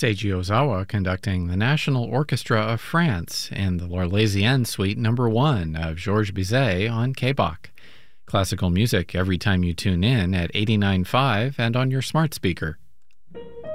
Seiji Ozawa conducting the National Orchestra of France in the L'Arlésienne Suite No. 1 of Georges Bizet on KBach. Classical music every time you tune in at 89.5 and on your smart speaker.